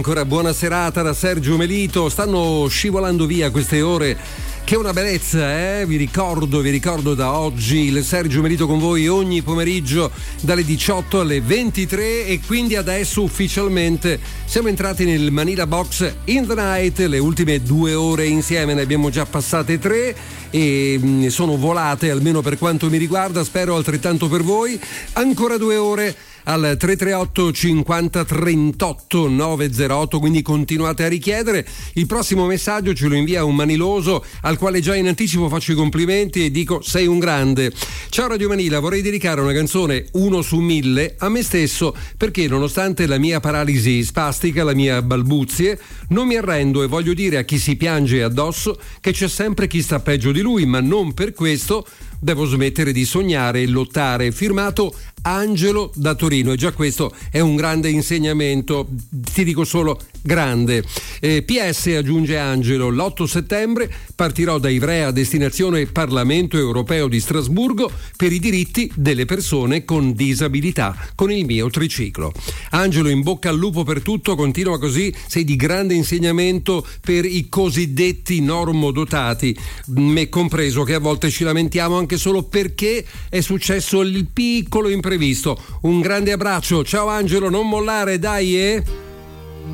Ancora buona serata da Sergio Melito. Stanno scivolando via queste ore, che è una bellezza, eh? Vi ricordo da oggi il Sergio Melito con voi ogni pomeriggio dalle 18 alle 23, e quindi adesso ufficialmente siamo entrati nel Manila Box in the Night. Le ultime 2 ore insieme, ne abbiamo già passate 3 e sono volate, almeno per quanto mi riguarda, spero altrettanto per voi. Ancora 2 ore al 338 50 38 908, quindi continuate a richiedere. Il prossimo messaggio ce lo invia un maniloso al quale già in anticipo faccio i complimenti e dico: sei un grande. Ciao Radio Manila, vorrei dedicare una canzone 1 su 1000 a me stesso, perché nonostante la mia paralisi spastica, la mia balbuzie, non mi arrendo e voglio dire a chi si piange addosso che c'è sempre chi sta peggio di lui, ma non per questo devo smettere di sognare e lottare. Firmato Angelo da Torino, e già questo è un grande insegnamento, ti dico solo grande. PS, aggiunge Angelo, l'8 settembre partirò da Ivrea a destinazione Parlamento Europeo di Strasburgo per i diritti delle persone con disabilità con il mio triciclo. Angelo, in bocca al lupo per tutto, continua così, sei di grande insegnamento per i cosiddetti normodotati, me compreso, che a volte ci lamentiamo anche solo perché è successo il piccolo imprevisto. Un grande abbraccio, ciao Angelo, non mollare, dai.